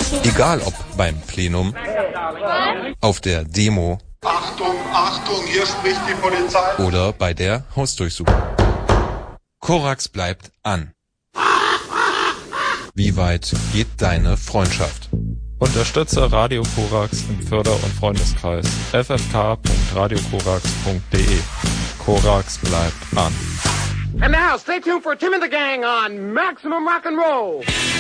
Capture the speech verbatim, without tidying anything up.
Egal ob beim Plenum, auf der Demo, Achtung, Achtung, hier spricht die Polizei. Oder bei der Hausdurchsuchung. Korax bleibt an. Wie weit geht deine Freundschaft? Unterstütze Radio Korax im Förder- und Freundeskreis. f f k punkt radio korax punkt d e. Korax bleibt an. And now, stay tuned for Tim and the Gang on Maximum Rock and Roll.